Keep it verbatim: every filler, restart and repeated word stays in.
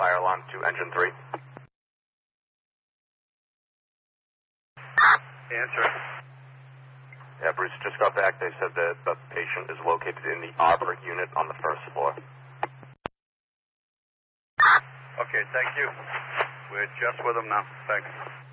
fire alarm to engine three. Answer. Yeah, Bruce, just got back. They said that the patient is located in the Arbor unit on the first floor. Okay, thank you. We're just with them now. Thanks.